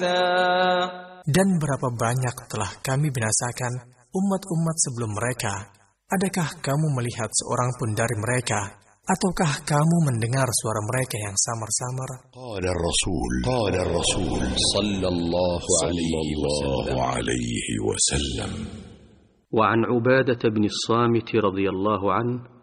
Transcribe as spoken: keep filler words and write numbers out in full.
Dan berapa banyak telah kami binasakan umat-umat sebelum mereka. Adakah kamu melihat seorang pun dari mereka? Ataukah kamu mendengar suara mereka yang samar-samar? Qala Rasul, qala Rasul sallallahu alaihi wasallam. وعن عبادة بن الصامت رضي الله عنه